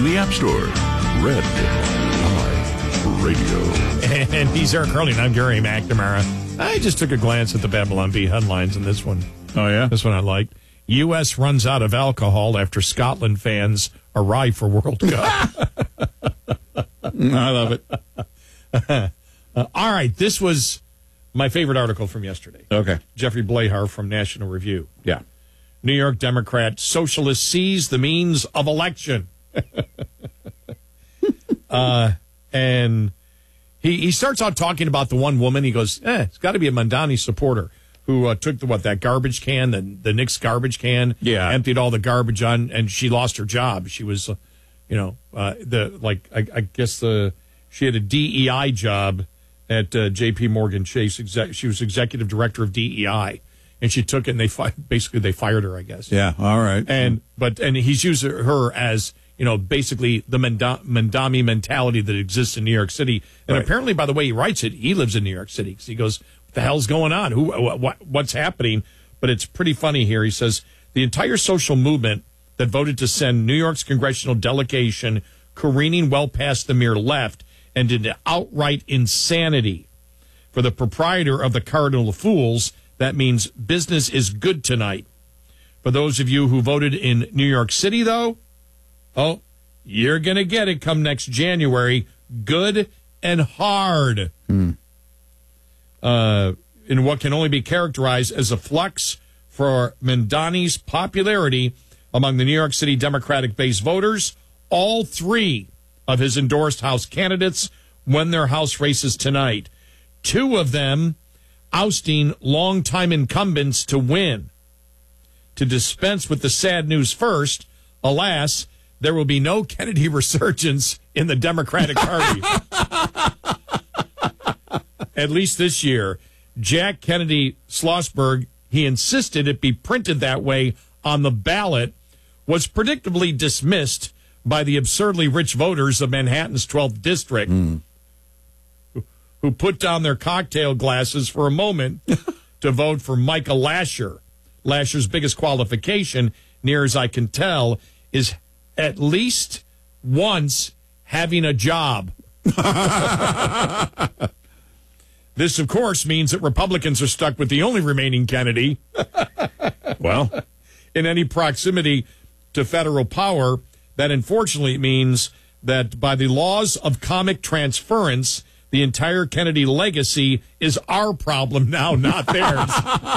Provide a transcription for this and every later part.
the App Store. Red Eye Radio. And he's Eric Carly, and I'm Gary McNamara. I just took a glance at the Babylon Bee headlines, and this one. Oh, yeah? This one I liked. U.S. runs out of alcohol after Scotland fans arrive for World Cup. I love it. All right, this was my favorite article from yesterday. Okay. Jeffrey Blahar from National Review. Yeah. New York Democrat socialist seize the means of election. And he starts out talking about the one woman. He goes, it's got to be a Mamdani supporter who took that garbage can, the Knicks garbage can, emptied all the garbage on, and she lost her job. She was, I guess she had a DEI job at J.P. Morgan Chase. She was executive director of DEI, and she took it, and they fired her, I guess. Yeah, all right. And he's used her as, basically the Mamdani mentality that exists in New York City. And apparently, by the way he writes it, he lives in New York City. Because he goes, what the hell's going on? What's happening? But it's pretty funny here. He says, the entire social movement that voted to send New York's congressional delegation careening well past the mere left and into outright insanity. For the proprietor of the Cardinal of Fools, that means business is good tonight. For those of you who voted in New York City, though, you're going to get it come next January, good and hard. In what can only be characterized as a flux for Mamdani's popularity among the New York City Democratic-based voters. All three of his endorsed House candidates won their House races tonight. Two of them ousting longtime incumbents to win. To dispense with the sad news first, alas, there will be no Kennedy resurgence in the Democratic Party. At least this year. Jack Kennedy Schlossberg, he insisted it be printed that way on the ballot, was predictably dismissed by the absurdly rich voters of Manhattan's 12th District, who put down their cocktail glasses for a moment to vote for Michael Lasher. Lasher's biggest qualification, near as I can tell, is at least once having a job. This, of course, means that Republicans are stuck with the only remaining Kennedy, well, in any proximity to federal power. That unfortunately means that by the laws of comic transference, the entire Kennedy legacy is our problem now, not theirs.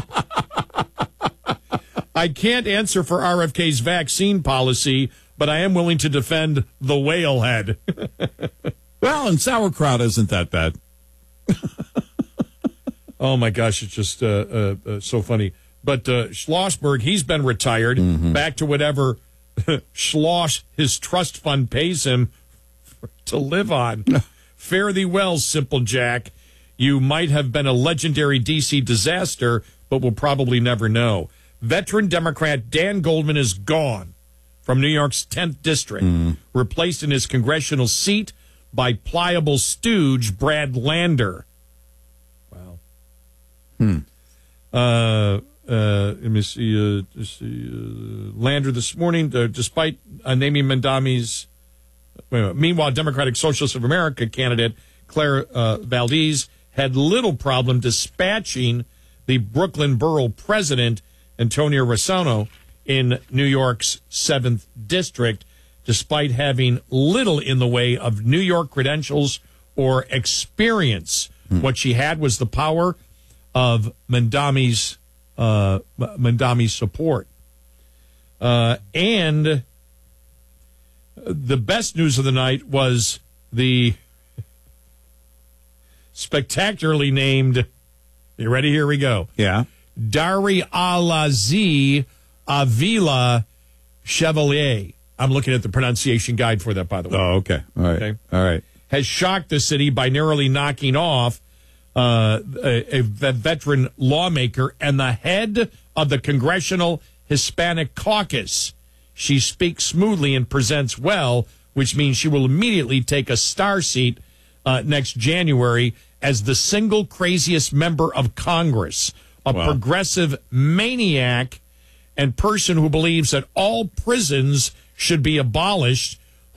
I can't answer for RFK's vaccine policy, but I am willing to defend the whale head. Well, and sauerkraut isn't that bad. Oh, my gosh, it's just so funny. But Schlossberg, he's been retired, back to whatever Schloss, his trust fund, pays him to live on. Fare thee well, Simple Jack. You might have been a legendary D.C. disaster, but we'll probably never know. Veteran Democrat Dan Goldman is gone from New York's 10th District, replaced in his congressional seat by pliable stooge Brad Lander. Wow. Let me see. Lander this morning, despite naming Mamdani's. Meanwhile, Democratic Socialists of America candidate Claire Valdez had little problem dispatching the Brooklyn Borough president, Antonio Rossano, in New York's 7th District, despite having little in the way of New York credentials or experience. What she had was the power of Mamdani's support. And the best news of the night was the spectacularly named, you ready? Here we go. Yeah. Dari Alazi Avila Chevalier. I'm looking at the pronunciation guide for that, by the way. Oh, okay. All right. Okay. All right. Has shocked the city by narrowly knocking off a veteran lawmaker and the head of the Congressional Hispanic Caucus. She speaks smoothly and presents well, which means she will immediately take a star seat next January as the single craziest member of Congress, a progressive maniac and person who believes that all prisons should be abolished